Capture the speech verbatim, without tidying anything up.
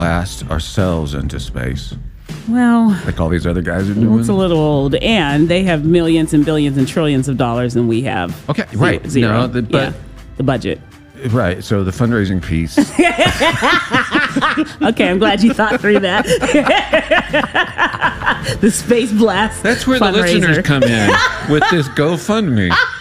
blast ourselves into space. Well, like all these other guys are doing. It's a little old, and they have millions and billions and trillions of dollars, and we have okay, right? Zero. No, the, but yeah, the budget. Right. So the fundraising piece. Okay, I'm glad you thought through that. The Space Blast. That's where the fundraiser. listeners come in with this GoFundMe.